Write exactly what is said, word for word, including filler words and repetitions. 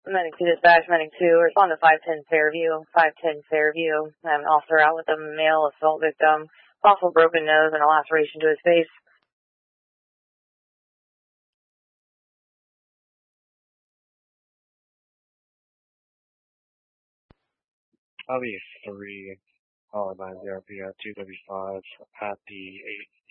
Medic two dispatch, medic two, respond to five ten Fairview, five ten Fairview. I have an officer out with a male assault victim, possible broken nose and a laceration to his face. I'll be three, followed by zero P at two W five at the eight.